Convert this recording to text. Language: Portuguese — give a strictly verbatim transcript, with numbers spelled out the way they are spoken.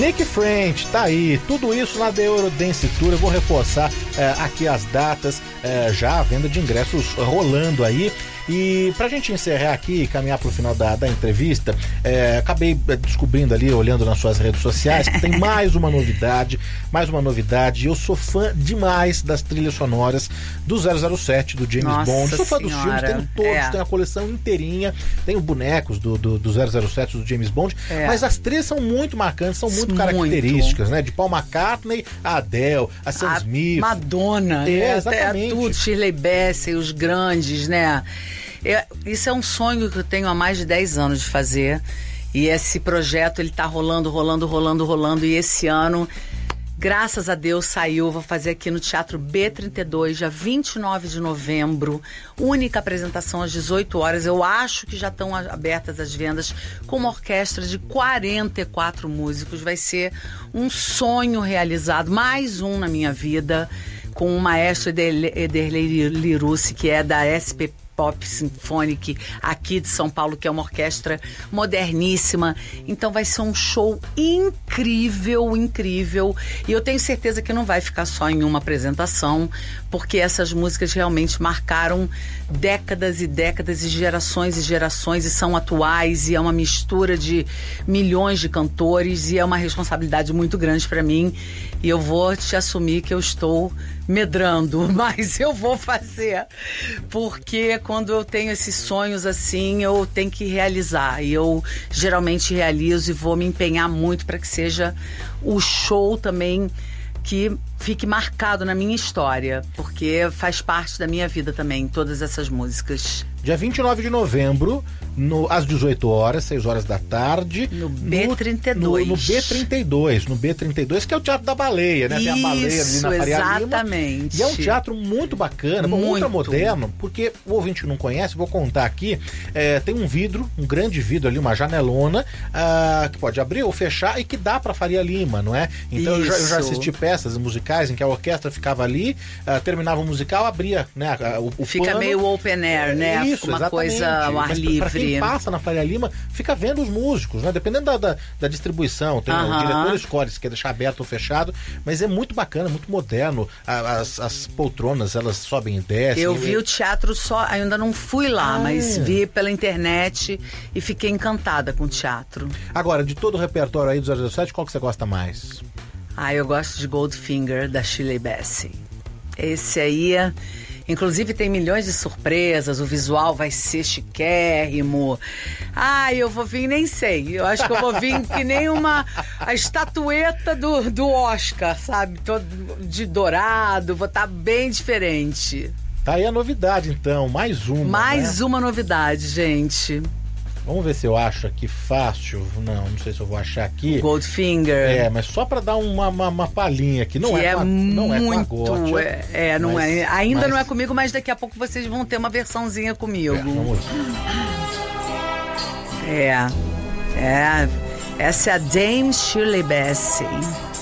Nick French, tá aí, tudo isso na The Eurodance Tour. Eu vou reforçar é, aqui as datas, é, já a venda de ingressos rolando aí. E pra gente encerrar aqui e caminhar pro final da, da entrevista, é, acabei descobrindo ali, olhando nas suas redes sociais, que tem mais uma novidade, mais uma novidade. Eu sou fã demais das trilhas sonoras do zero zero sete, do James Nossa Bond. Sou fã senhora. dos filmes, tenho todos, É. tenho a coleção inteirinha, tenho bonecos do, do, do zero zero sete, do James Bond, É. mas as trilhas são muito marcantes, são muito, Muito. características, né? De Paul McCartney, a Adele, a Sam A Smith. Madonna, É, né? exatamente. É tudo, Shirley Bassey, os grandes, né? É, isso é um sonho que eu tenho há mais de dez anos de fazer. E esse projeto, ele tá rolando, rolando, rolando, rolando. E esse ano, graças a Deus, saiu. Vou fazer aqui no Teatro B trinta e dois, dia vinte e nove de novembro. Única apresentação às dezoito horas. Eu acho que já estão abertas as vendas, com uma orquestra de quarenta e quatro músicos. Vai ser um sonho realizado, mais um na minha vida, com o maestro Ederlei Lirucci, que é da S P Pop Symphonic aqui de São Paulo, que é uma orquestra moderníssima. Então vai ser um show incrível, incrível. E eu tenho certeza que não vai ficar só em uma apresentação, porque essas músicas realmente marcaram décadas e décadas e gerações e gerações, e são atuais, e é uma mistura de milhões de cantores, e é uma responsabilidade muito grande para mim. E eu vou te assumir que eu estou medrando, mas eu vou fazer, porque quando eu tenho esses sonhos assim, eu tenho que realizar, e eu geralmente realizo e vou me empenhar muito para que seja o show também que fique marcado na minha história, porque faz parte da minha vida também, todas essas músicas. Dia vinte e nove de novembro, no, às dezoito horas, seis horas da tarde. No B trinta e dois. No, no B trinta e dois, no B trinta e dois, que é o Teatro da Baleia, né? Tem a Baleia ali na Faria Lima. Exatamente. E é um teatro muito bacana, Muito. ultra moderno, porque o ouvinte que não conhece, vou contar aqui, é, tem um vidro, um grande vidro ali, uma janelona, ah, que pode abrir ou fechar e que dá pra Faria Lima, não é? Então eu já, eu já assisti peças musicais em que a orquestra ficava ali, ah, terminava o musical, abria, né, o, o Fica plano, meio open air, né? Isso, uma exatamente. coisa ao ar Mas livre. Pra quem passa na Faria Lima, fica vendo os músicos, né? Dependendo da, da, da distribuição, tem, Uh-huh. o diretor escolhe se quer deixar aberto ou fechado, mas é muito bacana, muito moderno. A, as, as poltronas, elas sobem e descem. Eu vi o teatro só, ainda não fui lá, Ah, mas é. vi pela internet e fiquei encantada com o teatro. Agora, de todo o repertório aí do zero zero sete, qual que você gosta mais? Ah, eu gosto de Goldfinger, da Shirley Bassey. Esse aí, inclusive, tem milhões de surpresas, o visual vai ser chiquérrimo. Ah, eu vou vir, nem sei. Eu acho que eu vou vir que nem uma a estatueta do, do Oscar, sabe? Todo de dourado, vou estar bem diferente. Tá aí a novidade, então, mais uma. Mais né? uma novidade, gente. Vamos ver se eu acho aqui fácil. Não, não sei se eu vou achar aqui. Goldfinger. É, mas só pra dar uma, uma, uma palhinha aqui. Não, que é, é com a, não é com a muito, Gotcha, é, é, não mas- é. Ainda mas- não é comigo, mas daqui a pouco vocês vão ter uma versãozinha comigo. É, vamos ver. É, é. Essa é a Dame Shirley Bassey.